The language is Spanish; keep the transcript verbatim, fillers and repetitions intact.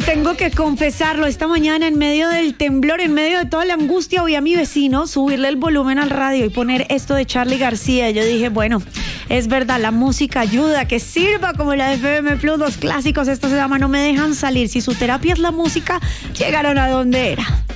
tengo que confesarlo, esta mañana en medio del temblor, en medio de toda la angustia, oí a mi vecino subirle el volumen al radio y poner esto de Charly García. Yo dije, bueno, es verdad, la música ayuda, que sirva como la de F M Plus, los clásicos, esto se llama No me dejan salir. Si su terapia es la música, llegaron a donde era.